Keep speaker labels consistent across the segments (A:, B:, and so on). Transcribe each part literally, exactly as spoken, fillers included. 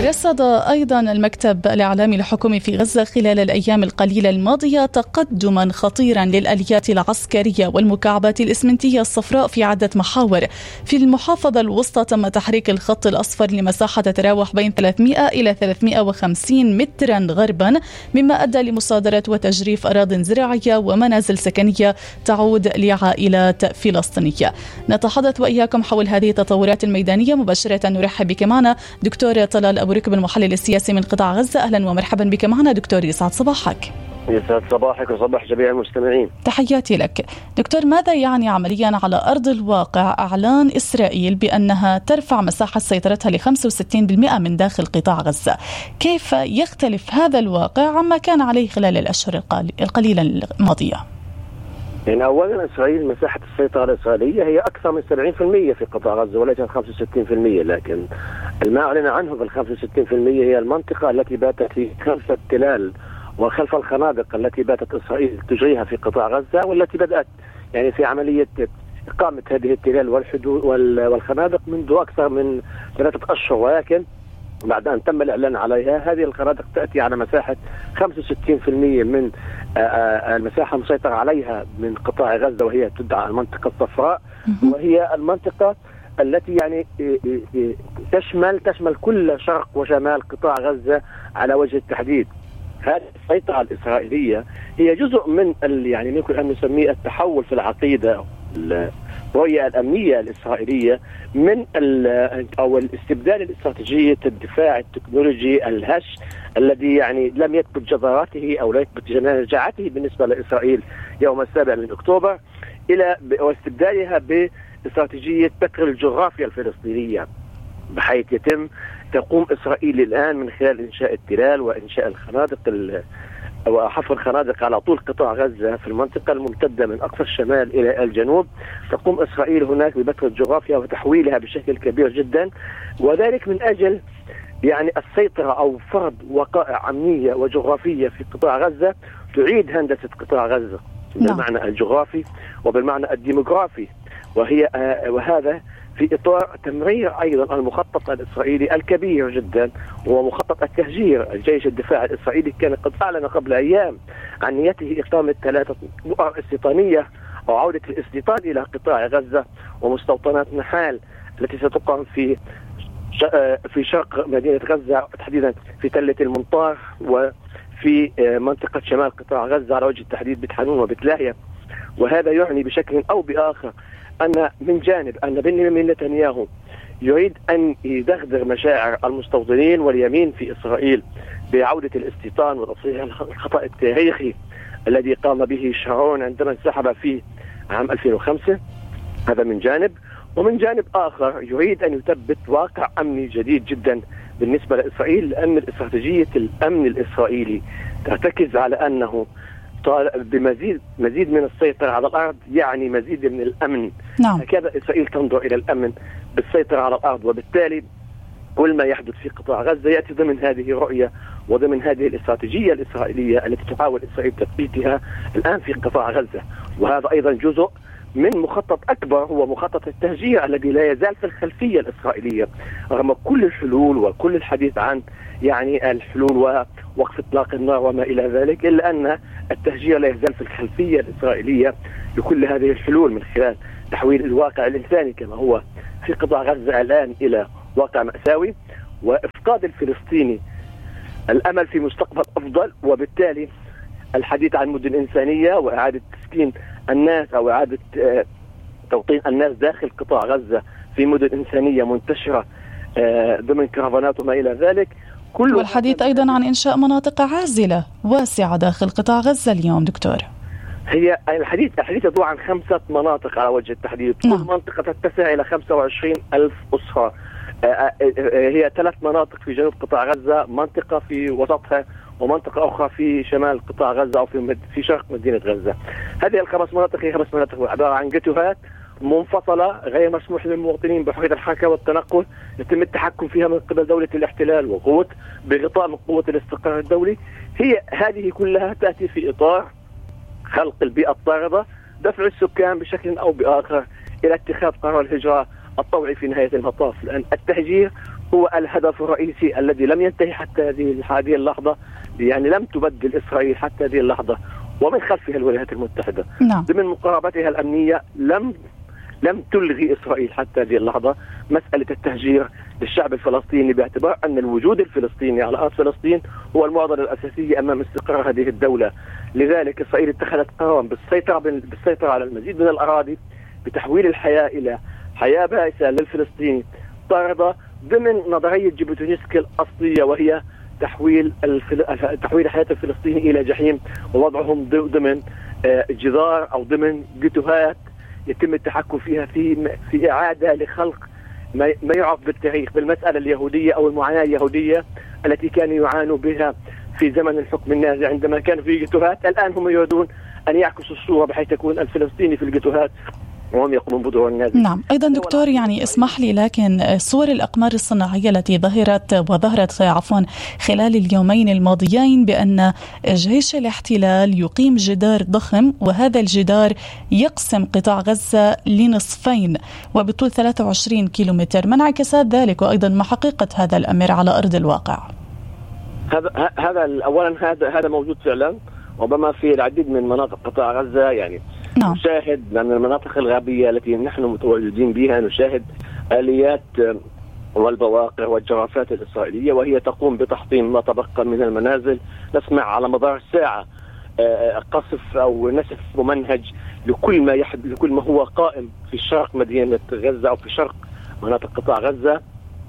A: رصد أيضا المكتب الإعلامي الحكومي في غزة خلال الأيام القليلة الماضية تقدما خطيرا للآليات العسكرية والمكعبات الإسمنتية الصفراء في عدة محاور. في المحافظة الوسطى تم تحريك الخط الأصفر لمساحة تتراوح بين ثلاثمئة إلى ثلاثمئة وخمسين مترا غربا، مما أدى لمصادرة وتجريف أراضٍ زراعية ومنازل سكنية تعود لعائلات فلسطينية. نتحدث وإياكم حول هذه التطورات الميدانية. مباشرة نرحب بك معنا دكتور طلال أبو ركب، المحلل السياسي من قطاع غزة. أهلا ومرحبا بك معنا دكتور، يسعد صباحك.
B: يسعد صباحك وصباح جميع المستمعين.
A: تحياتي لك دكتور. ماذا يعني عمليا على أرض الواقع إعلان إسرائيل بأنها ترفع مساحة سيطرتها ل خمسة وستين بالمئة من داخل قطاع غزة؟ كيف يختلف هذا الواقع عما كان عليه خلال الأشهر القليلة الماضية؟
B: يعني أولا إسرائيل مساحة السيطرة الإسرائيلية هي أكثر من سبعين بالمئة في قطاع غزة وليس خمسة وستين بالمئة، لكن ما أعلن عنه بال خمسة وستين بالمئة هي المنطقة التي باتت في خلف التلال وخلف الخنادق التي باتت إسرائيل تجريها في قطاع غزة، والتي بدأت يعني في عملية إقامة هذه التلال والحدود والخنادق منذ أكثر من ثلاثة أشهر، ولكن بعد أن تم الإعلان عليها هذه الخنادق تأتي على مساحة خمسة وستين بالمئة من المساحة المسيطرة عليها من قطاع غزة، وهي تدعى المنطقة الصفراء، وهي المنطقة التي يعني تشمل تشمل كل شرق وشمال قطاع غزة على وجه التحديد. هذه السيطرة الإسرائيلية هي جزء من يعني ممكن أن نسميه التحول في العقيدة الرؤية الأمنية الإسرائيلية من أو الاستبدال الاستراتيجية الدفاع التكنولوجي الهش الذي يعني لم يثبت جدارته أو لا يثبت نجاعته بالنسبة لإسرائيل يوم السابع من أكتوبر، إلى واستبدالها باستراتيجية بكر الجغرافيا الفلسطينية، بحيث يتم تقوم إسرائيل الآن من خلال إنشاء التلال وإنشاء الخنادق وحفر خنادق على طول قطاع غزة في المنطقة الممتدة من أقصى الشمال إلى الجنوب. تقوم إسرائيل هناك ببكر الجغرافيا وتحويلها بشكل كبير جدا، وذلك من أجل يعني السيطرة أو فرض وقائع أمنية وجغرافية في قطاع غزة تعيد هندسة قطاع غزة بالمعنى الجغرافي وبالمعنى الديموغرافي، وهي آه وهذا في إطار تمرير أيضا المخطط الإسرائيلي الكبير جدا، وهو مخطط التهجير. الجيش الدفاع الإسرائيلي كان قد أعلن قبل أيام عن نيته إقامة ثلاثة بؤر استيطانية أو عودة الاستيطان إلى قطاع غزة ومستوطنات نحال التي ستقام في في شرق مدينة غزة، تحديدا في تلة المنطار وفي منطقة شمال قطاع غزة على وجه التحديد بيت حنون وبيت لاهيا. وهذا يعني بشكل أو بآخر أن من جانب أن بنيامين نتنياهو يريد أن يدغدغ مشاعر المستوطنين واليمين في إسرائيل بعودة الاستيطان وتصحيح الخطأ التاريخي الذي قام به شارون عندما انسحب في عام ألفين وخمسة. هذا من جانب، ومن جانب آخر يريد أن يثبت واقع أمني جديد جدا بالنسبة لإسرائيل، لأن استراتيجية الأمن الإسرائيلي ترتكز على أنه بمزيد مزيد من السيطرة على الأرض يعني مزيد من الأمن.
A: نعم.
B: هكذا إسرائيل تنظر إلى الأمن بالسيطرة على الأرض، وبالتالي كل ما يحدث في قطاع غزة يأتي ضمن هذه الرؤية وضمن هذه الاستراتيجية الإسرائيلية التي تحاول إسرائيل تثبيتها الآن في قطاع غزة. وهذا أيضا جزء من مخطط أكبر هو مخطط التهجير الذي لا يزال في الخلفية الإسرائيلية رغم كل الحلول وكل الحديث عن يعني الحلول ووقف إطلاق النار وما إلى ذلك، إلا أن التهجير لا يزال في الخلفية الإسرائيلية لكل هذه الحلول من خلال تحويل الواقع الإنساني كما هو في قطاع غزة الآن إلى واقع مأساوي، وإفقاد الفلسطيني الأمل في مستقبل أفضل، وبالتالي الحديث عن مدن إنسانية وإعادة تسكين الناس أو إعادة توطين الناس داخل قطاع غزة في مدن إنسانية منتشرة ضمن كرفانات وما إلى ذلك.
A: كل والحديث أيضا عن إنشاء مناطق عازلة واسعة داخل قطاع غزة اليوم دكتور.
B: هي الحديث الحديث يدور عن خمسة مناطق على وجه التحديد. كل
A: نعم.
B: منطقة تتسع إلى خمسة وعشرين ألف أسرة. هي ثلاث مناطق في جنوب قطاع غزة، منطقة في وسطها ومنطقة أخرى في شمال قطاع غزة أو في في شرق مدينة غزة. هذه الخمس مناطق هي خمس مناطق عبارة عن جتوهات منفصلة غير مسموح للمواطنين بحرية الحركة والتنقل، يتم التحكم فيها من قبل دولة الاحتلال وقوة بغطاء من قوة الاستقرار الدولي. هي هذه كلها تأتي في إطار خلق البيئة الطاردة، دفع السكان بشكل أو بآخر إلى اتخاذ قرار الهجرة الطوعي في نهاية المطاف، لأن التهجير هو الهدف الرئيسي الذي لم ينتهي حتى هذه اللحظة، يعني لم تبدل إسرائيل حتى هذه اللحظة ومن خلفها الولايات المتحدة.
A: نعم.
B: ضمن مقارباتها الأمنية لم لم تلغي إسرائيل حتى هذه اللحظة مسألة التهجير للشعب الفلسطيني، باعتبار أن الوجود الفلسطيني على أرض فلسطين هو المعضلة الأساسية أمام استقرار هذه الدولة. لذلك إسرائيل اتخذت قرارا بالسيطرة بالسيطرة على المزيد من الأراضي، بتحويل الحياة إلى حياة بائسة للفلسطيني، طاردة ضمن نظرية جيبوتينسكي الأصلية، وهي تحويل الفل... تحويل حياة الفلسطيني إلى جحيم، ووضعهم ضمن جدار أو ضمن جتوهات يتم التحكم فيها في في إعادة لخلق ما ما يعرف بالتاريخ بالمسألة اليهودية أو المعاناة اليهودية التي كانوا يعانوا بها في زمن الحكم النازي عندما كانوا في جتوهات. الآن هم يريدون أن يعكسوا الصورة بحيث يكون الفلسطيني في الجتوهات وهم يقومون بدور النازي.
A: نعم. أيضا دكتور، يعني اسمح لي، لكن صور الأقمار الصناعية التي ظهرت وظهرت عفوا خلال اليومين الماضيين بأن جيش الاحتلال يقيم جدار ضخم، وهذا الجدار يقسم قطاع غزة لنصفين وبطول ثلاثة وعشرين كيلومتر، ما انعكاسات ذلك وأيضا ما حقيقة هذا الأمر على أرض الواقع؟
B: هذا هذا أولا هذا هذا موجود فعلا، ربما في العديد من مناطق قطاع غزة. يعني نعم. نشاهد من المناطق الغابية التي نحن متواجدين بها، نشاهد آليات والبواقع والجرافات الإسرائيلية وهي تقوم بتحطيم ما تبقى من المنازل. نسمع على مدار الساعة قصف أو نسف ممنهج لكل ما يحدث، لكل ما هو قائم في شرق مدينة غزة أو في شرق مناطق قطاع غزة.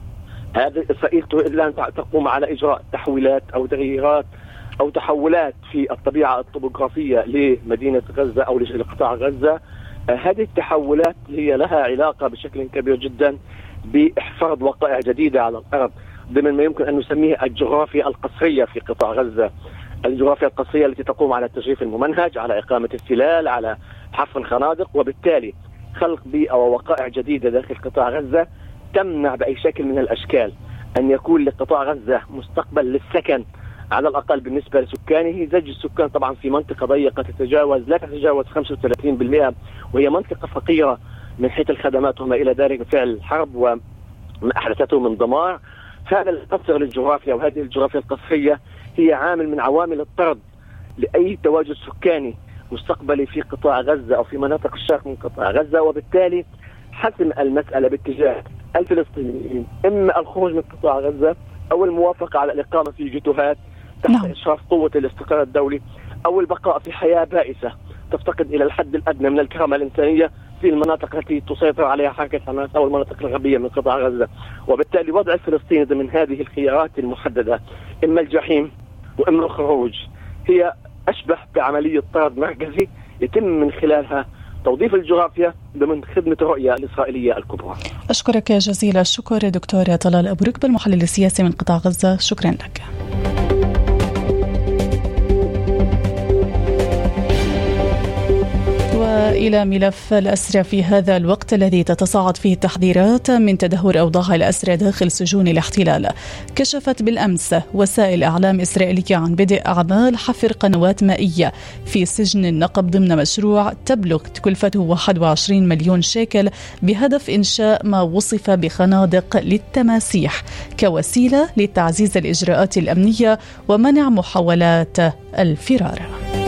B: هذا إسرائيل الآن تقوم على إجراء تحويلات أو تغييرات أو تحولات في الطبيعة الطبوغرافية لمدينة غزة أو لقطاع غزة. هذه التحولات هي لها علاقة بشكل كبير جدا بإحفاد وقائع جديدة على الأرض ضمن ما يمكن أن نسميه الجغرافيا القصرية في قطاع غزة. الجغرافيا القصرية التي تقوم على التجريف الممنهج، على إقامة التلال، على حفر الخنادق، وبالتالي خلق بيئة ووقائع جديدة داخل قطاع غزة تمنع بأي شكل من الأشكال أن يكون لقطاع غزة مستقبل للسكن على الأقل بالنسبة لسكانه. زج السكان طبعا في منطقة ضيقة تتجاوز لا تتجاوز خمسة وثلاثين بالمئة، وهي منطقة فقيرة من حيث الخدمات وما إلى ذلك، فعل الحرب وما أحدثته من دمار. هذا القصر للجغرافيا وهذه الجغرافيا القصرية هي عامل من عوامل الطرد لأي تواجد سكاني مستقبلي في قطاع غزة أو في مناطق الشرق من قطاع غزة، وبالتالي حسم المسألة باتجاه الفلسطينيين إما الخروج من قطاع غزة أو الموافقة على الإقامة في جتوهات تحت نعم. إشراف قوة الاستقرار الدولي، أو البقاء في حياة بائسة تفتقد إلى الحد الأدنى من الكرامة الإنسانية في المناطق التي تسيطر عليها حركة حماس أو المناطق الغربية من قطاع غزة. وبالتالي وضع الفلسطيني ضمن هذه الخيارات المحددة، إما الجحيم وإما الخروج، هي أشبه بعملية طرد مركزي يتم من خلالها توظيف الجغرافيا ضمن خدمة الرؤية الإسرائيلية الكبرى.
A: أشكرك جزيل الشكر دكتور طلال أبو ركب المحلل السياسي من قطاع غزة، شكرا لك. وإلى ملف الأسرى في هذا الوقت الذي تتصاعد فيه التحذيرات من تدهور أوضاع الأسرى داخل سجون الاحتلال. كشفت بالأمس وسائل إعلام إسرائيلية عن بدء أعمال حفر قنوات مائية في سجن النقب ضمن مشروع تبلغ كلفته واحد وعشرين مليون شيكل بهدف إنشاء ما وصف بخنادق للتماسيح كوسيلة لتعزيز الإجراءات الأمنية ومنع محاولات الفرار.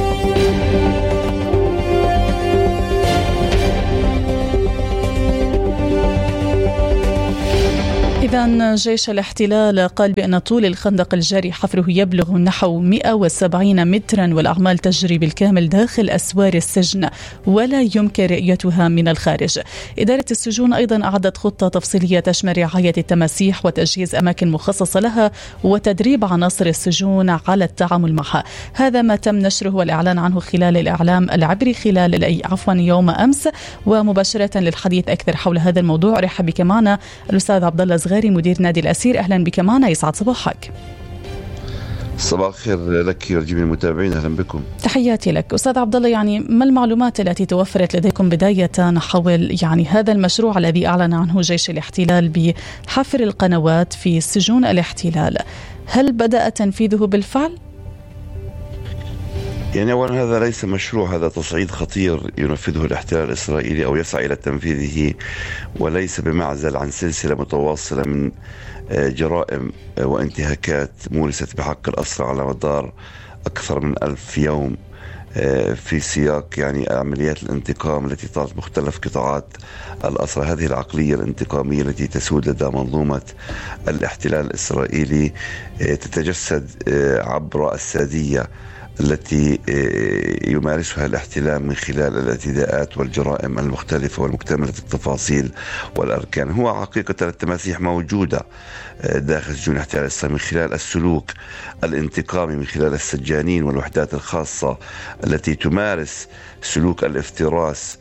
A: إذن جيش الاحتلال قال بأن طول الخندق الجاري حفره يبلغ نحو مئة وسبعين مترا، والأعمال تجري بالكامل داخل أسوار السجن ولا يمكن رؤيتها من الخارج. إدارة السجون أيضا أعدت خطة تفصيلية تشمل رعاية التماسيح وتجهيز أماكن مخصصة لها وتدريب عناصر السجون على التعامل معها. هذا ما تم نشره والإعلان عنه خلال الإعلام العبري خلال أي عفوا يوم أمس. ومباشرة للحديث أكثر حول هذا الموضوع رحب بك معنا الأستاذ عبد الله الزغاري مدير نادي الأسير. أهلا بك معنا، يسعد صباحك.
C: صباح الخير لك ولجميع المتابعين، أهلا بكم.
A: تحياتي لك أستاذ عبد الله. يعني ما المعلومات التي توفرت لديكم بداية حول يعني هذا المشروع الذي أعلن عنه جيش الاحتلال بحفر القنوات في سجون الاحتلال؟ هل بدأ تنفيذه بالفعل؟
C: يعني أولا هذا ليس مشروع، هذا تصعيد خطير ينفذه الاحتلال الإسرائيلي أو يسعى إلى تنفيذه، وليس بمعزل عن سلسلة متواصلة من جرائم وانتهاكات مورست بحق الأسرى على مدار أكثر من ألف يوم في سياق يعني عمليات الانتقام التي طالت مختلف قطاعات الأسرى. هذه العقلية الانتقامية التي تسود لدى منظومة الاحتلال الإسرائيلي تتجسد عبر السادية التي يمارسها الاحتلال من خلال الاعتداءات والجرائم المختلفة والمكتملة التفاصيل والأركان. هو حقيقة التماسيح موجودة داخل سجون الاحتلال الإسرائيلي من خلال السلوك الانتقامي، من خلال السجانين والوحدات الخاصة التي تمارس سلوك الافتراس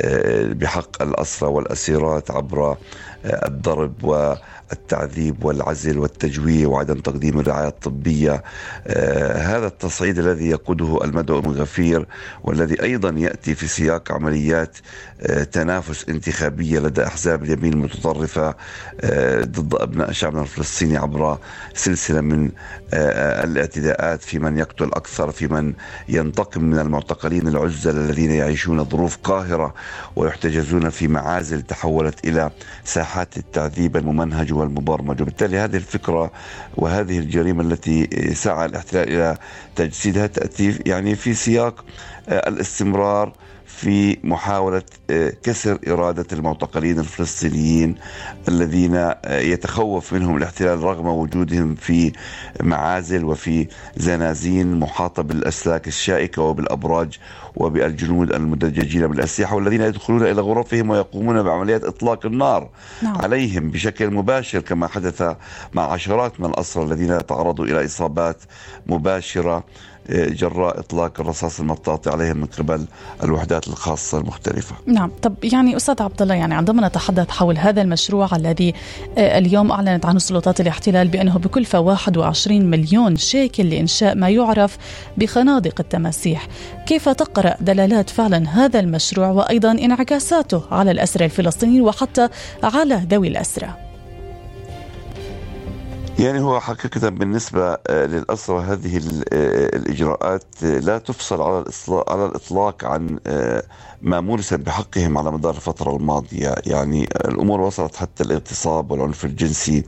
C: بحق الأسرى والأسيرات عبر الضرب والتعذيب والعزل والتجويع وعدم تقديم الرعاية الطبية. آه هذا التصعيد الذي يقوده المدعو من غفير، والذي أيضا يأتي في سياق عمليات آه تنافس انتخابية لدى أحزاب اليمين المتطرفة آه ضد أبناء شعبنا الفلسطيني عبر سلسلة من آه الاعتداءات في من يقتل أكثر، في من ينتقم من المعتقلين العزل الذين يعيشون ظروف قاهرة ويحتجزون في معازل تحولت إلى ساحات التعذيب الممنهج والمبرمج. وبالتالي هذه الفكرة وهذه الجريمة التي سعى الاحتلال إلى تجسيدها تأتي يعني في سياق الاستمرار في محاولة كسر إرادة المعتقلين الفلسطينيين الذين يتخوف منهم الاحتلال رغم وجودهم في معازل وفي زنازين محاطة بالأسلاك الشائكة وبالأبراج وبالجنود المدججين بالأسلحة، والذين يدخلون إلى غرفهم ويقومون بعمليات إطلاق النار نعم. عليهم بشكل مباشر، كما حدث مع عشرات من الأسرى الذين تعرضوا إلى إصابات مباشرة جراء إطلاق الرصاص المطاطي عليهم من قبل الوحدات الخاصة المختلفة.
A: نعم. طب يعني أستاذ عبد الله، يعني عندما نتحدث حول هذا المشروع الذي اليوم أعلنت عنه سلطات الاحتلال بأنه بكلفة واحد وعشرين مليون شيكل لإنشاء ما يعرف بخنادق التماسيح، كيف تقرأ دلالات فعلا هذا المشروع وأيضا انعكاساته على الأسرى الفلسطينيين وحتى على ذوي الأسرى؟
C: يعني هو حقيقة بالنسبة للأسرى هذه الإجراءات لا تفصل على على الإطلاق عن ما مورس بحقهم على مدار الفترة الماضية. يعني الأمور وصلت حتى الاغتصاب والعنف الجنسي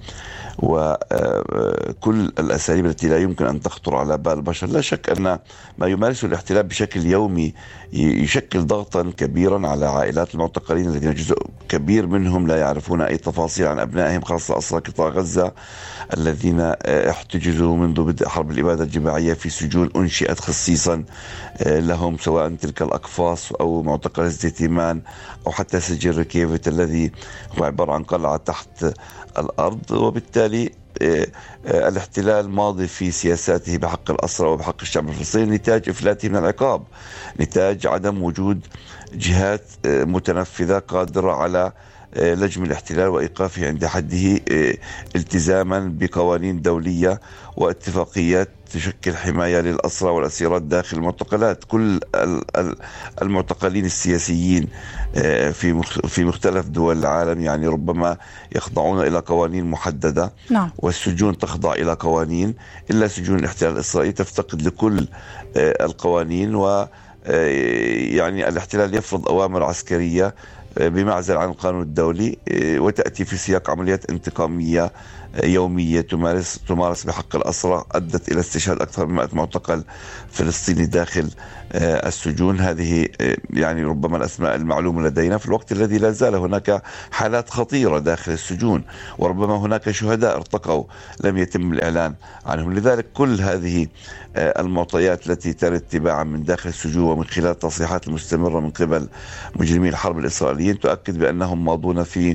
C: وكل الأساليب التي لا يمكن أن تخطر على بال البشر. لا شك أن ما يمارسه الاحتلال بشكل يومي يشكل ضغطا كبيرا على عائلات المعتقلين الذين جزء كبير منهم لا يعرفون أي تفاصيل عن أبنائهم، خاصة أسرى قطاع غزة الذين احتجزوا منذ بدء حرب الإبادة الجماعية في سجون أنشئت خصيصا لهم، سواء تلك الأقفاص أو معتقل الزيتيمان أو حتى سجن ركيفت الذي هو عبارة عن قلعة تحت الأرض. وبالتالي الاحتلال ماضي في سياساته بحق الأسرى وبحق الشعب الفلسطيني نتاج إفلاته من العقاب، نتاج عدم وجود جهات متنفذة قادرة على لجم الاحتلال وإيقافه عند حده التزاما بقوانين دولية واتفاقيات تشكل حماية للأسرى والأسيرات داخل المعتقلات. كل المعتقلين السياسيين في في مختلف دول العالم يعني ربما يخضعون إلى قوانين محددة نعم. والسجون تخضع إلى قوانين، إلا سجون الاحتلال الإسرائيلي تفتقد لكل القوانين، و يعني الاحتلال يفرض أوامر عسكرية بمعزل عن القانون الدولي، وتأتي في سياق عمليات انتقامية يومية تمارس تمارس بحق الأسرى أدت إلى استشهاد أكثر من مئة معتقل فلسطيني داخل السجون. هذه يعني ربما الأسماء المعلومة لدينا في الوقت الذي لا زال هناك حالات خطيرة داخل السجون، وربما هناك شهداء ارتقوا لم يتم الإعلان عنهم. لذلك كل هذه المعطيات التي ترد تباعا من داخل السجون ومن خلال التصريحات المستمرة من قبل مجرمي الحرب الإسرائيليين تؤكد بأنهم ماضون في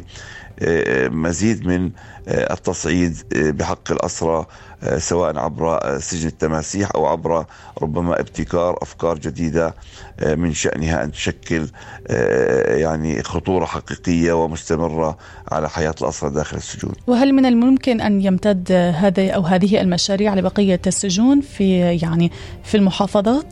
C: مزيد من التصعيد بحق الأسرى، سواء عبر سجن التماسيح أو عبر ربما ابتكار أفكار جديدة من شأنها أن تشكل يعني خطورة حقيقية ومستمرة على حياة الأسرى داخل السجون.
A: وهل من الممكن أن يمتد هذا أو هذه المشاريع لبقية السجون في يعني في المحافظات؟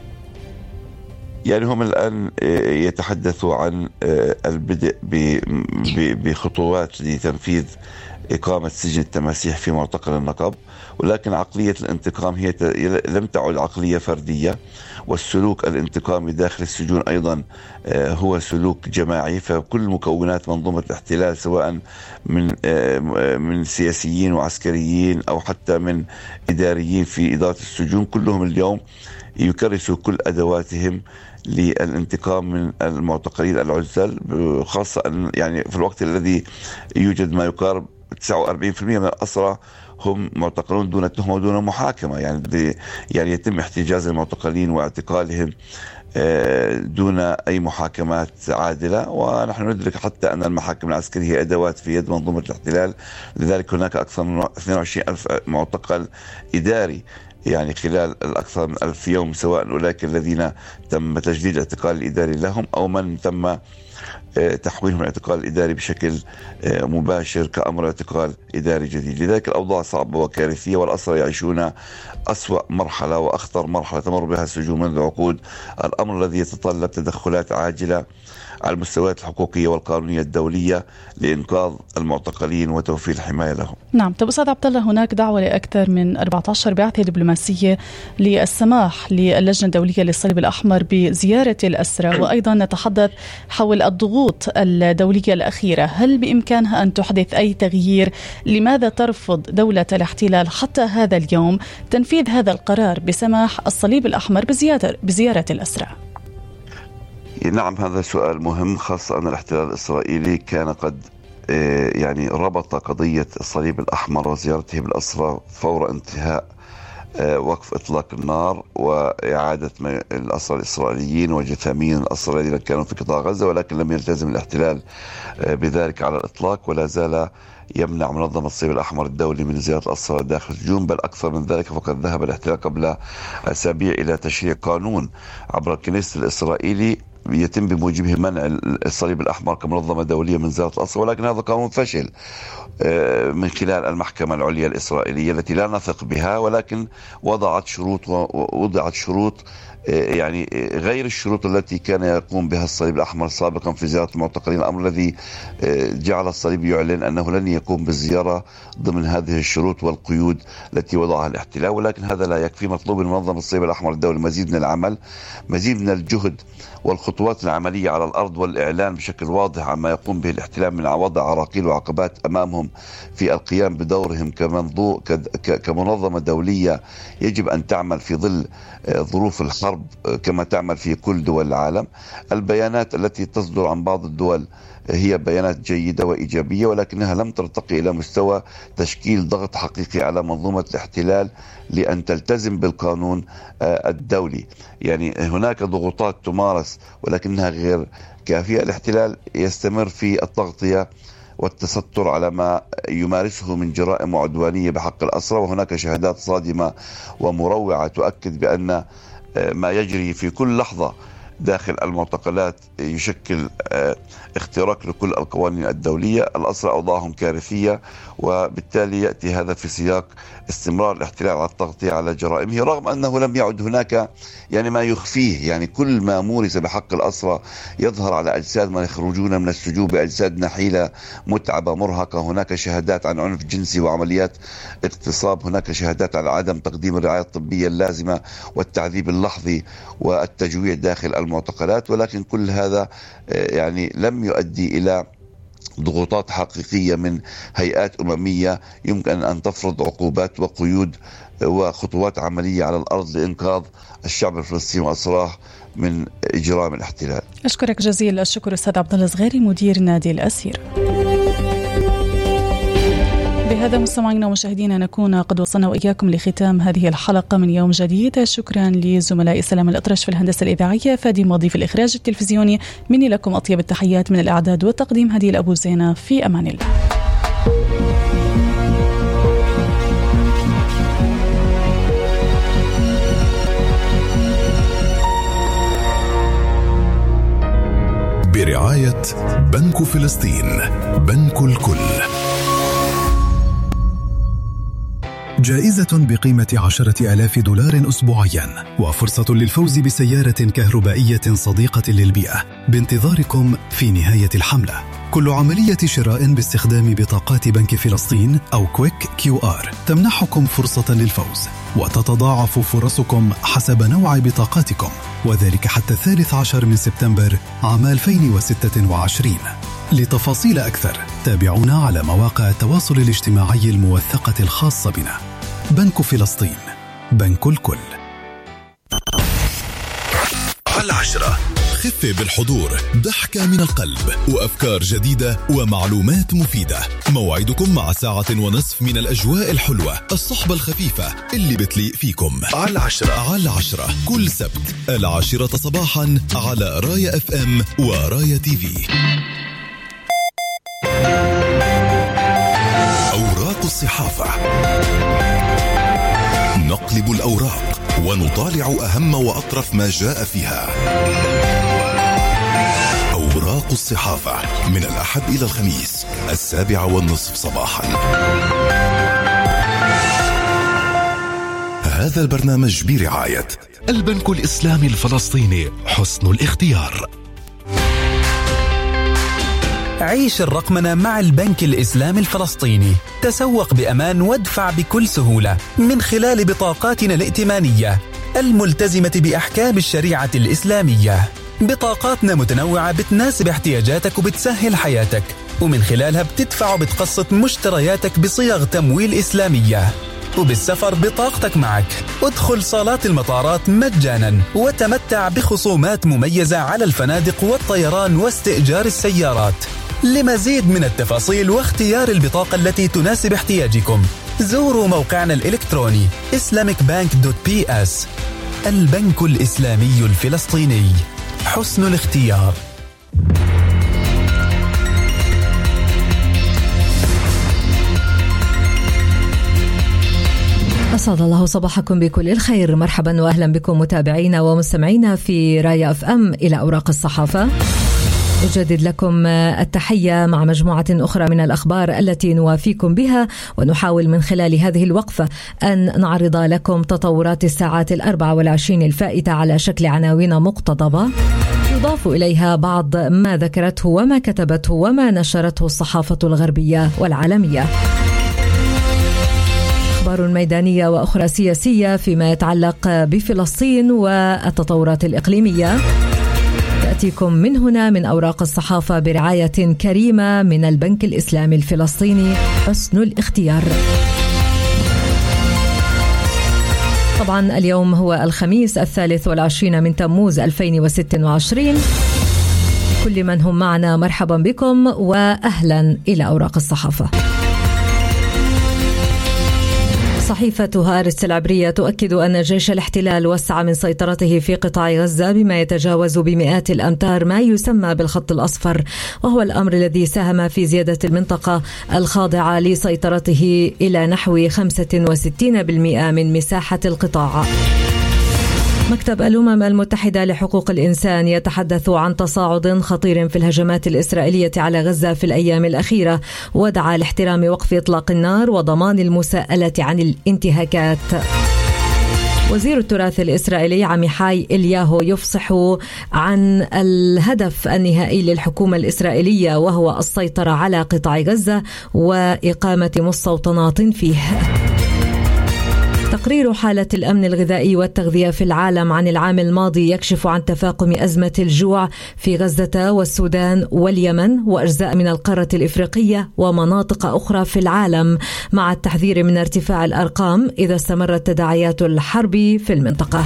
C: يعني هم الآن يتحدثوا عن البدء بخطوات لتنفيذ إقامة سجن التماسيح في معتقل النقب، ولكن عقلية الانتقام هي لم تعد عقلية فردية، والسلوك الانتقامي داخل السجون أيضا هو سلوك جماعي. فكل مكونات منظومة الاحتلال سواء من من سياسيين وعسكريين أو حتى من إداريين في إدارة السجون، كلهم اليوم يكرسوا كل أدواتهم للانتقام من المعتقلين العزل، خاصة يعني في الوقت الذي يوجد ما يقارب تسعة وأربعين بالمئة من الأسرى هم معتقلون دون تهمة ودون محاكمة. يعني يعني يتم احتجاز المعتقلين واعتقالهم دون أي محاكمات عادلة، ونحن ندرك حتى أن المحاكم العسكرية هي أدوات في يد منظومة الاحتلال. لذلك هناك أكثر من اثنين وعشرين ألف معتقل إداري يعني خلال الأكثر من ألف يوم، سواء أولئك الذين تم تجديد الاعتقال الإداري لهم أو من تم تحويلهم الاعتقال الإداري بشكل مباشر كأمر اعتقال إداري جديد. لذلك الأوضاع صعبة وكارثية، والأسرى يعيشون أسوأ مرحلة وأخطر مرحلة تمر بها السجون منذ عقود، الأمر الذي يتطلب تدخلات عاجلة على المستويات الحقوقية والقانونية الدولية لإنقاذ المعتقلين وتوفير الحماية لهم.
A: نعم. طب أستاذ عبد الله، هناك دعوة لأكثر من أربعة عشر بعثة دبلوماسية للسماح للجنة الدولية للصليب الأحمر بزيارة الأسرى، وأيضا نتحدث حول الضغوط الدولية الأخيرة، هل بإمكانها أن تحدث أي تغيير؟ لماذا ترفض دولة الاحتلال حتى هذا اليوم تنفيذ هذا القرار بسماح الصليب الأحمر بزيارة بزيارة الأسرى؟
C: نعم، هذا سؤال مهم، خاصة أن الاحتلال الإسرائيلي كان قد يعني ربط قضية الصليب الأحمر وزيارته بالأسرى فور انتهاء وقف إطلاق النار وإعادة الأسرى الإسرائيليين وجثامين الأسرى الذين كانوا في قطاع غزة، ولكن لم يلتزم الاحتلال بذلك على الإطلاق، ولا زال يمنع منظمة الصليب الأحمر الدولي من زيارة الأسرى داخل السجون. بل أكثر من ذلك، فقد ذهب الاحتلال قبل أسابيع إلى تشريع قانون عبر الكنيست الإسرائيلي يتم بموجبه منع الصليب الأحمر كمنظمة دولية من زيارة الأسرى، ولكن هذا قانون فشل من خلال المحكمة العليا الإسرائيلية التي لا نثق بها، ولكن وضعت شروط ووضعت شروط يعني غير الشروط التي كان يقوم بها الصليب الأحمر سابقا في زيارة المعتقلين، الأمر الذي جعل الصليب يعلن أنه لن يقوم بالزيارة ضمن هذه الشروط والقيود التي وضعها الاحتلال. ولكن هذا لا يكفي، مطلوب من منظمة الصليب الأحمر الدولي مزيد من العمل، مزيد من الجهد والخطوات العملية على الأرض، والإعلان بشكل واضح عما يقوم به الاحتلال من وضع عراقيل وعقبات أمامهم في القيام بدورهم كمنظو كمنظمة دولية يجب أن تعمل في ظل ظروف الحرب كما تعمل في كل دول العالم. البيانات التي تصدر عن بعض الدول هي بيانات جيدة وإيجابية، ولكنها لم ترتقي إلى مستوى تشكيل ضغط حقيقي على منظومة الاحتلال لأن تلتزم بالقانون الدولي. يعني هناك ضغوطات تمارس ولكنها غير كافية. الاحتلال يستمر في التغطية والتستر على ما يمارسه من جرائم وعدوانية بحق الأسرى، وهناك شهادات صادمة ومروعة تؤكد بأن ما يجري في كل لحظة داخل المعتقلات يشكل اختراق لكل القوانين الدولية. الأسرى أوضاعهم كارثية، وبالتالي يأتي هذا في سياق استمرار الاحتلال على التغطية على جرائمه، رغم أنه لم يعد هناك يعني ما يخفيه. يعني كل ما مورس بحق الأسرى يظهر على أجساد من يخرجون من السجون بأجساد نحيلة متعبة مرهقة. هناك شهادات عن عنف جنسي وعمليات اغتصاب، هناك شهادات على عدم تقديم الرعاية الطبية اللازمة والتعذيب اللحظي والتجويع داخل المعتقلات، ولكن كل هذا يعني لم يؤدي إلى ضغوطات حقيقية من هيئات أممية يمكن أن تفرض عقوبات وقيود وخطوات عملية على الأرض لإنقاذ الشعب الفلسطيني وأسراه من إجرام الاحتلال.
A: أشكرك جزيل الشكر أستاذ عبد الله الصغيري مدير نادي الأسير. بهذا مستمعينا ومشاهدينا نكون قد وصلنا وإياكم لختام هذه الحلقة من يوم جديد. شكرا لزملائي سلام الأطرش في الهندسة الإذاعية، فادي ماضي في الإخراج التلفزيوني، مني لكم أطيب التحيات من الإعداد والتقديم هديل أبو زينة. في أمان الله.
D: برعاية بنك فلسطين، بنك الكل. جائزة بقيمة عشرة آلاف دولار أسبوعيا، وفرصة للفوز بسيارة كهربائية صديقة للبيئة، بانتظاركم في نهاية الحملة. كل عملية شراء باستخدام بطاقات بنك فلسطين أو كويك كيو آر تمنحكم فرصة للفوز، وتتضاعف فرصكم حسب نوع بطاقاتكم، وذلك حتى الثالث عشر من سبتمبر عام ألفين وستة وعشرين. لتفاصيل أكثر تابعونا على مواقع التواصل الاجتماعي الموثقة الخاصة بنا. بنك فلسطين، بنك الكل.
E: على العشرة خفة بالحضور، ضحكة من القلب، وأفكار جديدة ومعلومات مفيدة. موعدكم مع ساعة ونصف من الأجواء الحلوة، الصحبة الخفيفة اللي بتليق فيكم. على العشرة على العشرة كل سبت العاشرة صباحا على راية اف ام وراية تي في. أوراق الصحافة، نقلب الأوراق ونطالع أهم وأطرف ما جاء فيها. أوراق الصحافة من الأحد إلى الخميس السابعة والنصف صباحا. هذا البرنامج برعاية البنك الإسلامي الفلسطيني، حسن الاختيار.
F: عيش الرقمنة مع البنك الإسلامي الفلسطيني. تسوق بأمان وادفع بكل سهولة من خلال بطاقاتنا الائتمانية الملتزمة بأحكام الشريعة الإسلامية. بطاقاتنا متنوعة بتناسب احتياجاتك وبتسهل حياتك، ومن خلالها بتدفع وبتقسط مشترياتك بصيغ تمويل إسلامية. وبالسفر بطاقتك معك. ادخل صالات المطارات مجانا وتمتع بخصومات مميزة على الفنادق والطيران واستئجار السيارات. لمزيد من التفاصيل واختيار البطاقة التي تناسب احتياجكم زوروا موقعنا الإلكتروني إسلاميك بانك دوت بي إس. البنك الإسلامي الفلسطيني، حسن الاختيار.
G: أسعد الله صباحكم بكل الخير. مرحبا وأهلا بكم متابعينا ومستمعينا في راية اف ام إلى أوراق الصحافة. أجدد لكم التحية مع مجموعة أخرى من الأخبار التي نوافيكم بها، ونحاول من خلال هذه الوقفة أن نعرض لكم تطورات الساعات الأربع والعشرين الفائتة على شكل عناوين مقتضبة يضاف إليها بعض ما ذكرته وما كتبته وما نشرته الصحافة الغربية والعالمية. أخبار ميدانية وأخرى سياسية فيما يتعلق بفلسطين والتطورات الإقليمية تأتيكم من هنا من أوراق الصحافة برعاية كريمة من البنك الإسلامي الفلسطيني، حسن الاختيار. طبعا اليوم هو الخميس الثالث والعشرين من تموز ألفين وستة وعشرين. كل من هم معنا مرحبا بكم وأهلا إلى أوراق الصحافة. صحيفة هارتس العبرية تؤكد أن جيش الاحتلال وسع من سيطرته في قطاع غزة بما يتجاوز بمئات الأمتار ما يسمى بالخط الأصفر، وهو الأمر الذي ساهم في زيادة المنطقة الخاضعة لسيطرته إلى نحو خمسة وستين بالمئة من مساحة القطاع. مكتب الأمم المتحدة لحقوق الإنسان يتحدث عن تصاعد خطير في الهجمات الإسرائيلية على غزة في الأيام الأخيرة، ودعا لاحترام وقف إطلاق النار وضمان المساءلة عن الانتهاكات. وزير التراث الإسرائيلي عميحاي إلياهو يفصح عن الهدف النهائي للحكومة الإسرائيلية، وهو السيطرة على قطاع غزة وإقامة مستوطنات فيه. تقرير حالة الأمن الغذائي والتغذية في العالم عن العام الماضي يكشف عن تفاقم أزمة الجوع في غزة والسودان واليمن وأجزاء من القارة الإفريقية ومناطق أخرى في العالم، مع التحذير من ارتفاع الأرقام إذا استمرت تداعيات الحرب في المنطقة.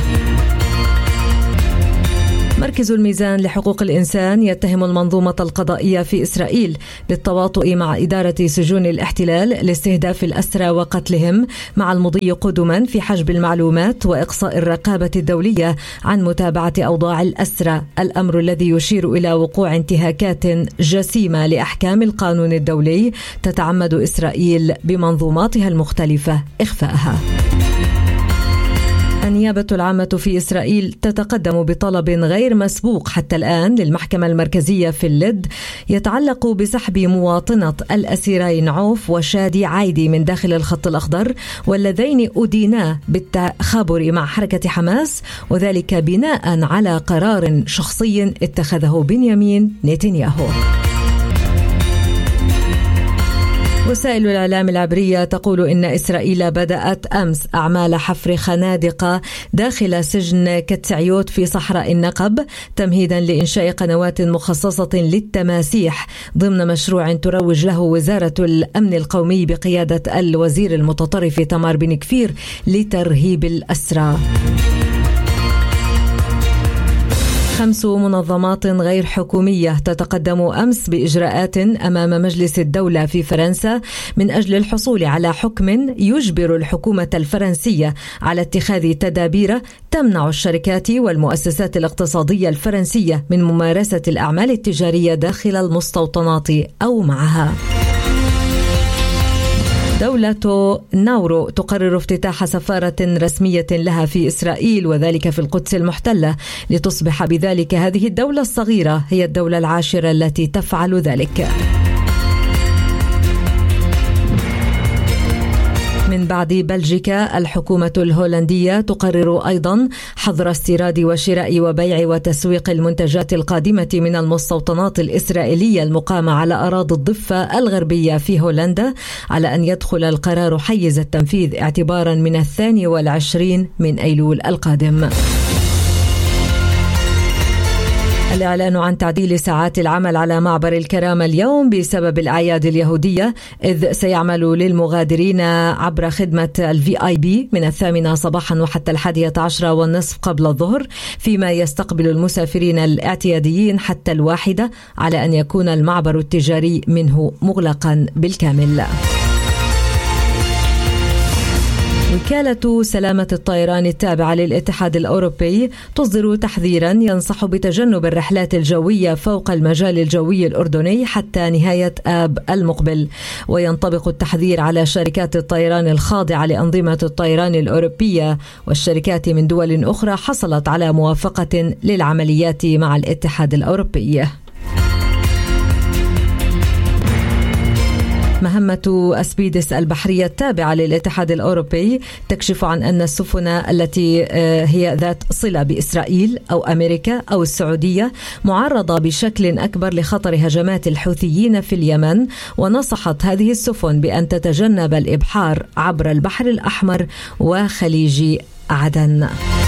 G: مركز الميزان لحقوق الإنسان يتهم المنظومة القضائية في إسرائيل بالتواطؤ مع إدارة سجون الاحتلال لاستهداف الأسرى وقتلهم، مع المضي قدما في حجب المعلومات وإقصاء الرقابة الدولية عن متابعة أوضاع الأسرى، الأمر الذي يشير إلى وقوع انتهاكات جسيمة لأحكام القانون الدولي تتعمد إسرائيل بمنظوماتها المختلفة إخفاءها. النيابة العامة في إسرائيل تتقدم بطلب غير مسبوق حتى الآن للمحكمة المركزية في اللد يتعلق بسحب مواطنة الأسيرين عوف وشادي عايدي من داخل الخط الأخضر، واللذين أدينا بالتخابر مع حركة حماس، وذلك بناء على قرار شخصي اتخذه بنيامين نتنياهو. وسائل الإعلام العبرية تقول إن إسرائيل بدأت أمس أعمال حفر خنادق داخل سجن كتسعيوت في صحراء النقب تمهيدا لإنشاء قنوات مخصصة للتماسيح ضمن مشروع تروج له وزارة الأمن القومي بقيادة الوزير المتطرف تمار بن كفير لترهيب الأسرى. خمس منظمات غير حكومية تتقدم أمس بإجراءات أمام مجلس الدولة في فرنسا من أجل الحصول على حكم يجبر الحكومة الفرنسية على اتخاذ تدابير تمنع الشركات والمؤسسات الاقتصادية الفرنسية من ممارسة الأعمال التجارية داخل المستوطنات أو معها. دولة ناورو تقرر افتتاح سفارة رسمية لها في إسرائيل وذلك في القدس المحتلة لتصبح بذلك هذه الدولة الصغيرة هي الدولة العاشرة التي تفعل ذلك. من بعد بلجيكا الحكومة الهولندية تقرر أيضا حظر استيراد وشراء وبيع وتسويق المنتجات القادمة من المستوطنات الإسرائيلية المقامة على أراضي الضفة الغربية في هولندا على أن يدخل القرار حيز التنفيذ اعتبارا من الثاني والعشرين من أيلول القادم. الإعلان عن تعديل ساعات العمل على معبر الكرامة اليوم بسبب الأعياد اليهودية، إذ سيعمل للمغادرين عبر خدمة الفي آي بي من الثامنة صباحا وحتى الحادية عشرة والنصف قبل الظهر، فيما يستقبل المسافرين الاعتياديين حتى الواحدة على أن يكون المعبر التجاري منه مغلقا بالكامل. وكالة سلامة الطيران التابعة للاتحاد الأوروبي تصدر تحذيرا ينصح بتجنب الرحلات الجوية فوق المجال الجوي الأردني حتى نهاية آب المقبل، وينطبق التحذير على شركات الطيران الخاضعة لأنظمة الطيران الأوروبية والشركات من دول أخرى حصلت على موافقة للعمليات مع الاتحاد الأوروبي. مهمة أسبيدس البحرية التابعة للاتحاد الأوروبي تكشف عن أن السفن التي هي ذات صلة بإسرائيل أو أمريكا أو السعودية معرضة بشكل أكبر لخطر هجمات الحوثيين في اليمن، ونصحت هذه السفن بأن تتجنب الإبحار عبر البحر الأحمر وخليج عدن.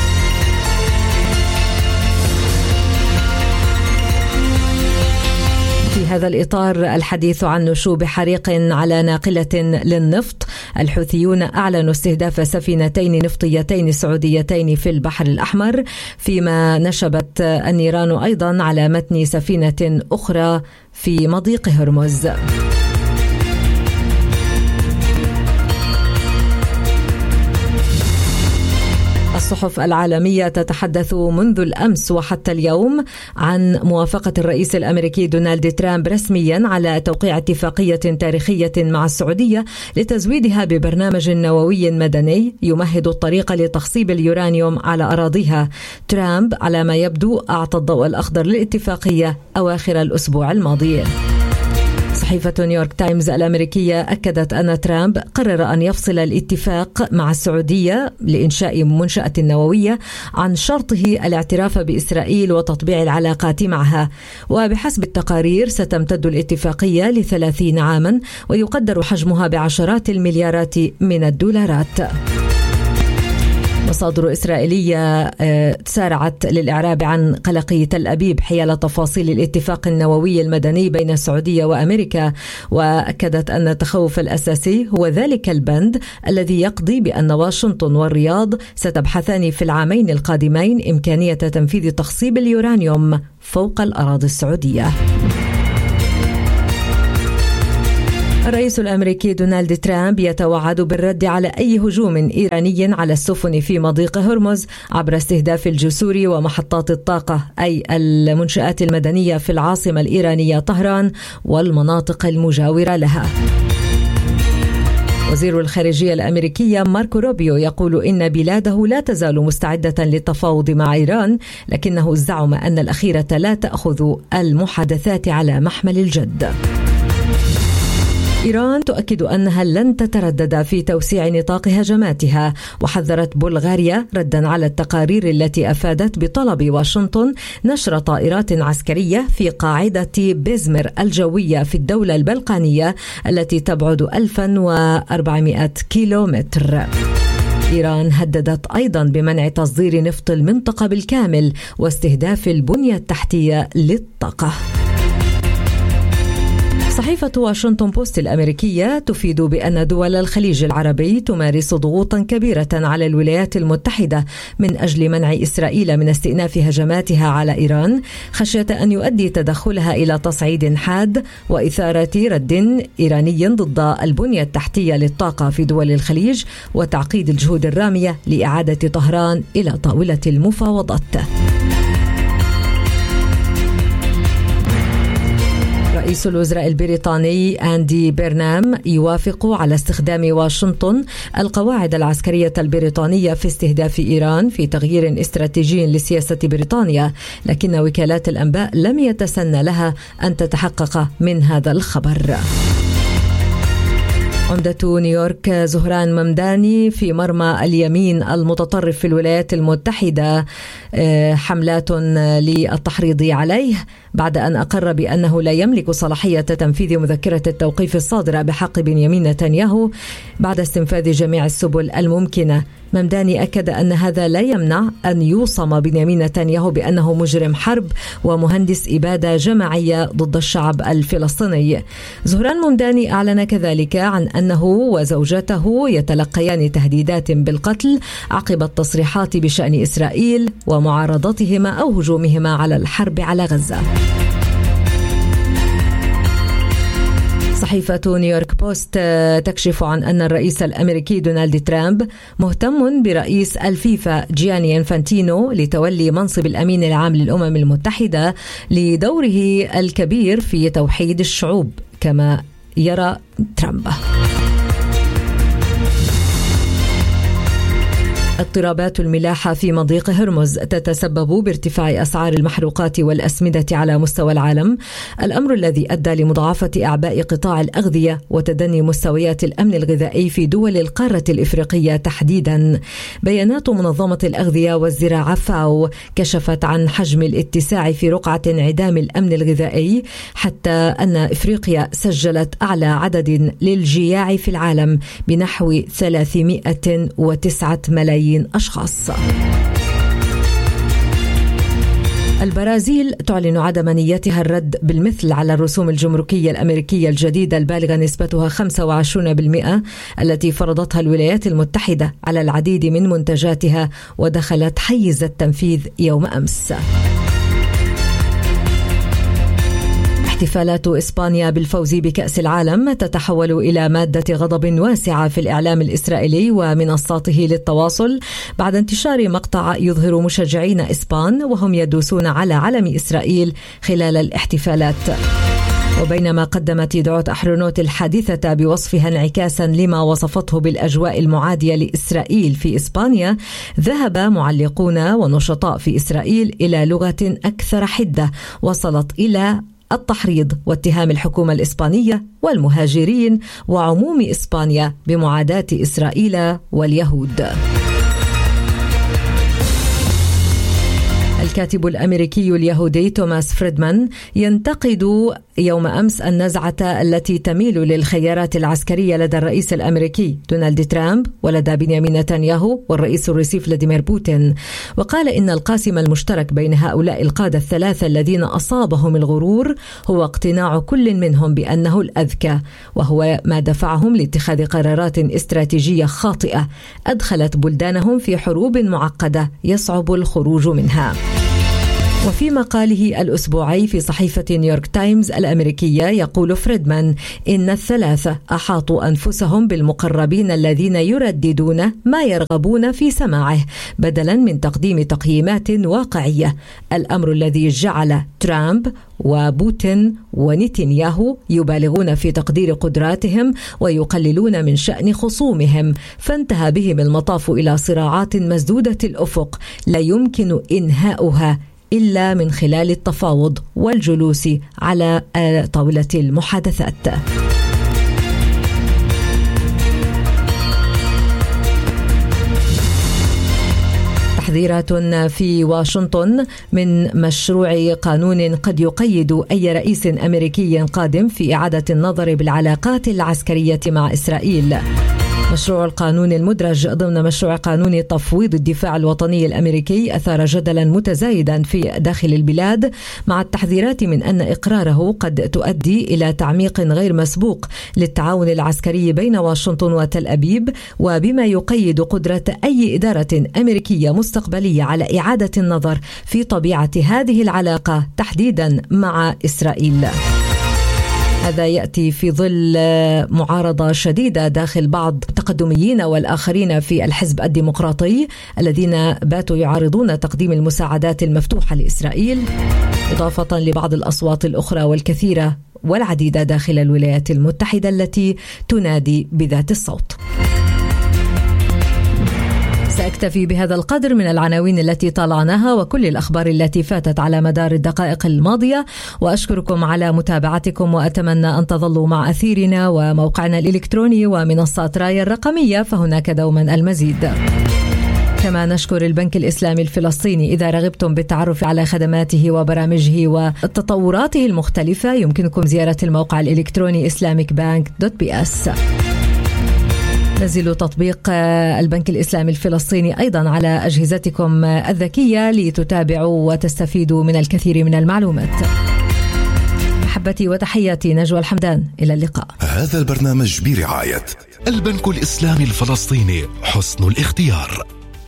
G: في هذا الإطار الحديث عن نشوب حريق على ناقلة للنفط، الحوثيون أعلنوا استهداف سفينتين نفطيتين سعوديتين في البحر الأحمر، فيما نشبت النيران أيضا على متن سفينة أخرى في مضيق هرمز. الصحف العالمية تتحدث منذ الأمس وحتى اليوم عن موافقة الرئيس الأمريكي دونالد ترامب رسميا على توقيع اتفاقية تاريخية مع السعودية لتزويدها ببرنامج نووي مدني يمهد الطريق لتخصيب اليورانيوم على أراضيها. ترامب على ما يبدو أعطى الضوء الأخضر للاتفاقية أواخر الأسبوع الماضي. صحيفة نيويورك تايمز الأمريكية أكدت أن ترامب قرر أن يفصل الاتفاق مع السعودية لإنشاء منشأة نووية عن شرطه الاعتراف بإسرائيل وتطبيع العلاقات معها، وبحسب التقارير ستمتد الاتفاقية لثلاثين عاما ويقدر حجمها بعشرات المليارات من الدولارات. مصادر إسرائيلية تسارعت للإعراب عن قلق تل أبيب حيال تفاصيل الاتفاق النووي المدني بين السعودية وأمريكا، وأكدت أن التخوف الأساسي هو ذلك البند الذي يقضي بأن واشنطن والرياض ستبحثان في العامين القادمين إمكانية تنفيذ تخصيب اليورانيوم فوق الأراضي السعودية. الرئيس الأمريكي دونالد ترامب يتوعد بالرد على أي هجوم إيراني على السفن في مضيق هرمز عبر استهداف الجسور ومحطات الطاقة أي المنشآت المدنية في العاصمة الإيرانية طهران والمناطق المجاورة لها. وزير الخارجية الأمريكية ماركو روبيو يقول إن بلاده لا تزال مستعدة للتفاوض مع إيران، لكنه زعم أن الأخيرة لا تأخذ المحادثات على محمل الجد. إيران تؤكد أنها لن تتردد في توسيع نطاق هجماتها، وحذرت بلغاريا ردا على التقارير التي أفادت بطلب واشنطن نشر طائرات عسكرية في قاعدة بيزمر الجوية في الدولة البلقانية التي تبعد ألف وأربعمائة كيلومتر. إيران هددت أيضا بمنع تصدير نفط المنطقة بالكامل واستهداف البنية التحتية للطاقة. صحيفة واشنطن بوست الأمريكية تفيد بأن دول الخليج العربي تمارس ضغوطا كبيرة على الولايات المتحدة من أجل منع إسرائيل من استئناف هجماتها على إيران، خشية أن يؤدي تدخلها إلى تصعيد حاد وإثارة رد إيراني ضد البنية التحتية للطاقة في دول الخليج، وتعقيد الجهود الرامية لإعادة طهران إلى طاولة المفاوضات. رئيس الوزراء البريطاني أندي بيرنام يوافق على استخدام واشنطن القواعد العسكرية البريطانية في استهداف إيران في تغيير استراتيجي لسياسة بريطانيا، لكن وكالات الأنباء لم يتسنى لها أن تتحقق من هذا الخبر. عمدة نيويورك زهران ممداني في مرمى اليمين المتطرف في الولايات المتحدة، حملات للتحريض عليه بعد أن أقر بأنه لا يملك صلاحية تنفيذ مذكرة التوقيف الصادرة بحق بنيامين نتنياهو بعد استنفاذ جميع السبل الممكنة. ممداني أكد أن هذا لا يمنع أن يوصم بنيامين نتنياهو بأنه مجرم حرب ومهندس إبادة جماعية ضد الشعب الفلسطيني. زهران ممداني أعلن كذلك عن أنه وزوجته يتلقيان تهديدات بالقتل عقب التصريحات بشأن إسرائيل ومعارضتهما أو هجومهما على الحرب على غزة. صحيفة نيويورك بوست تكشف عن أن الرئيس الأمريكي دونالد ترامب مهتم برئيس الفيفا جياني إنفانتينو لتولي منصب الأمين العام للأمم المتحدة لدوره الكبير في توحيد الشعوب كما يرى ترامب. اضطرابات الملاحة في مضيق هرمز تتسبب بارتفاع أسعار المحروقات والأسمدة على مستوى العالم، الأمر الذي أدى لمضاعفة أعباء قطاع الأغذية وتدني مستويات الأمن الغذائي في دول القارة الإفريقية تحديدا. بيانات منظمة الأغذية والزراعة فاو كشفت عن حجم الاتساع في رقعة انعدام الأمن الغذائي، حتى أن إفريقيا سجلت أعلى عدد للجياع في العالم بنحو ثلاثمائة وتسعة ملايين أشخاص. البرازيل تعلن عدم نيتها الرد بالمثل على الرسوم الجمركية الأمريكية الجديدة البالغة نسبتها خمسة وعشرين بالمئة التي فرضتها الولايات المتحدة على العديد من منتجاتها ودخلت حيز التنفيذ يوم أمس. احتفالات إسبانيا بالفوز بكأس العالم تتحول إلى مادة غضب واسعة في الإعلام الإسرائيلي ومنصاته للتواصل بعد انتشار مقطع يظهر مشجعين إسبان وهم يدوسون على علم إسرائيل خلال الاحتفالات. وبينما قدمت يدعوت أحرنوت الحادثة بوصفها انعكاسا لما وصفته بالأجواء المعادية لإسرائيل في إسبانيا، ذهب معلقون ونشطاء في إسرائيل إلى لغة أكثر حدة وصلت إلى التحريض واتهام الحكومة الإسبانية والمهاجرين وعموم إسبانيا بمعاداة إسرائيل واليهود. الكاتب الأمريكي اليهودي توماس فريدمان ينتقد يوم أمس النزعة التي تميل للخيارات العسكرية لدى الرئيس الأمريكي دونالد ترامب ولدى بنيامين نتنياهو والرئيس الروسي فلاديمير بوتين، وقال إن القاسم المشترك بين هؤلاء القادة الثلاثة الذين أصابهم الغرور هو اقتناع كل منهم بأنه الأذكى، وهو ما دفعهم لاتخاذ قرارات استراتيجية خاطئة أدخلت بلدانهم في حروب معقدة يصعب الخروج منها. وفي مقاله الأسبوعي في صحيفة نيويورك تايمز الأمريكية يقول فريدمان إن الثلاثة أحاطوا أنفسهم بالمقربين الذين يرددون ما يرغبون في سماعه بدلا من تقديم تقييمات واقعية، الأمر الذي جعل ترامب وبوتين ونتنياهو يبالغون في تقدير قدراتهم ويقللون من شأن خصومهم، فانتهى بهم المطاف إلى صراعات مسدودة الأفق لا يمكن إنهاؤها إلا من خلال التفاوض والجلوس على طاولة المحادثات. تحذيرات في واشنطن من مشروع قانون قد يقيد أي رئيس أمريكي قادم في إعادة النظر بالعلاقات العسكرية مع إسرائيل. مشروع القانون المدرج ضمن مشروع قانون تفويض الدفاع الوطني الأمريكي أثار جدلا متزايدا في داخل البلاد، مع التحذيرات من أن إقراره قد تؤدي إلى تعميق غير مسبوق للتعاون العسكري بين واشنطن وتل أبيب، وبما يقيد قدرة أي إدارة أمريكية مستقبلية على إعادة النظر في طبيعة هذه العلاقة تحديدا مع إسرائيل. هذا يأتي في ظل معارضة شديدة داخل بعض التقدميين والآخرين في الحزب الديمقراطي الذين باتوا يعارضون تقديم المساعدات المفتوحة لإسرائيل، إضافة لبعض الأصوات الأخرى والكثيرة والعديدة داخل الولايات المتحدة التي تنادي بذات الصوت. سأكتفي بهذا القدر من العناوين التي طالعناها وكل الأخبار التي فاتت على مدار الدقائق الماضية، وأشكركم على متابعتكم، وأتمنى أن تظلوا مع أثيرنا وموقعنا الإلكتروني ومنصات رايا الرقمية، فهناك دوما المزيد. كما نشكر البنك الإسلامي الفلسطيني. إذا رغبتم بالتعرف على خدماته وبرامجه وتطوراته المختلفة يمكنكم زيارة الموقع الإلكتروني إسلاميك بانك دوت بي إس. نزلوا تطبيق البنك الإسلامي الفلسطيني أيضا على أجهزتكم الذكية لتتابعوا وتستفيدوا من الكثير من المعلومات. محبتي وتحياتي، نجوى الحمدان، إلى اللقاء.
E: هذا البرنامج برعاية البنك الإسلامي الفلسطيني، حسن الاختيار.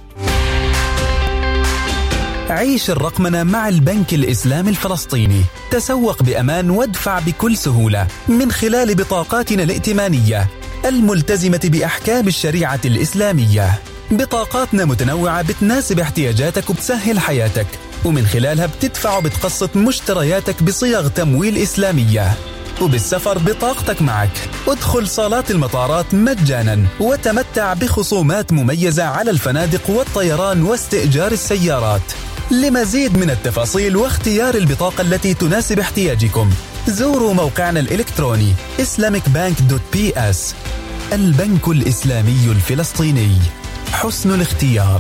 F: عيش الرقمنة مع البنك الإسلامي الفلسطيني. تسوق بأمان وادفع بكل سهولة من خلال بطاقاتنا الائتمانية الملتزمة بأحكام الشريعة الإسلامية. بطاقاتنا متنوعة بتناسب احتياجاتك وبتسهل حياتك، ومن خلالها بتدفع وبتقسط مشترياتك بصيغ تمويل إسلامية. وبالسفر بطاقتك معك. ادخل صالات المطارات مجانا وتمتع بخصومات مميزة على الفنادق والطيران واستئجار السيارات. لمزيد من التفاصيل واختيار البطاقة التي تناسب احتياجكم زوروا موقعنا الإلكتروني إسلاميك بانك دوت بي إس. البنك الإسلامي الفلسطيني، حسن الاختيار.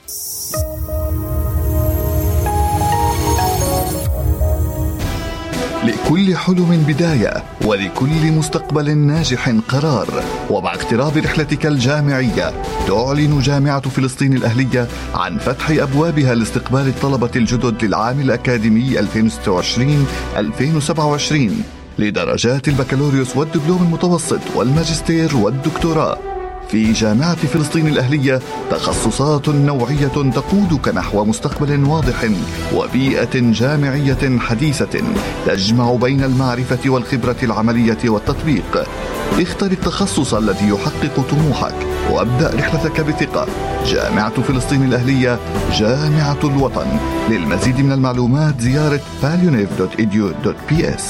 H: لكل حلم بداية، ولكل مستقبل ناجح قرار. ومع اقتراب رحلتك الجامعية تعلن جامعة فلسطين الأهلية عن فتح أبوابها لاستقبال الطلبة الجدد للعام الأكاديمي ألفين وستة وعشرين ألفين وسبعة وعشرين لدرجات البكالوريوس والدبلوم المتوسط والماجستير والدكتوراه. في جامعة فلسطين الأهلية تخصصات نوعية تقودك نحو مستقبل واضح وبيئة جامعية حديثة تجمع بين المعرفة والخبرة العملية والتطبيق. اختر التخصص الذي يحقق طموحك وابدأ رحلتك بثقة. جامعة فلسطين الأهلية، جامعة الوطن. للمزيد من المعلومات زيارة باليونيف دوت إي دي يو دوت بي إس.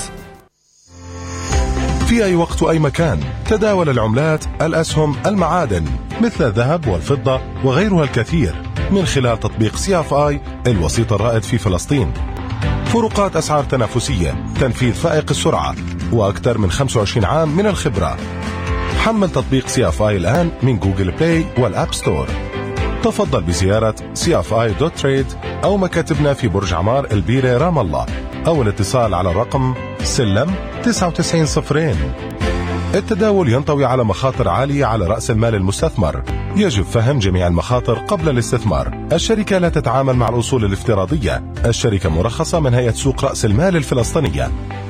I: في أي وقت وأي مكان تداول العملات، الأسهم، المعادن مثل الذهب والفضة وغيرها الكثير من خلال تطبيق سي اف آي الوسيط الرائد في فلسطين. فروقات أسعار تنافسية، تنفيذ فائق السرعة، وأكثر من خمسة وعشرين عام من الخبرة. حمل تطبيق سي اف آي الآن من جوجل بلاي والأب ستور. تفضل بزيارة سي اف آي دوت تريد أو مكاتبنا في برج عمار البيرة رام الله، أو الاتصال على الرقم سلم تسعة وتسعين صفرين. التداول ينطوي على مخاطر عالية على رأس المال المستثمر. يجب فهم جميع المخاطر قبل الاستثمار. الشركة لا تتعامل مع الأصول الافتراضية. الشركة مرخصة من هيئة سوق رأس المال الفلسطينية.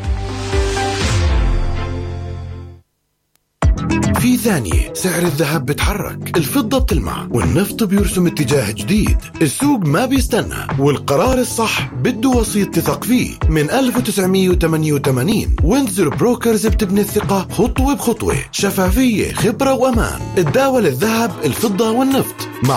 J: في ثانية سعر الذهب بتحرك، الفضة بتلمع، والنفط بيرسم اتجاه جديد. السوق ما بيستنى، والقرار الصح بده وسيط تثق فيه. من ألف وتسعمية وثمانية وثمانين وينزر بروكرز بتبني الثقة خطوة بخطوة، شفافية، خبرة وأمان. تداول الذهب، الفضة والنفط.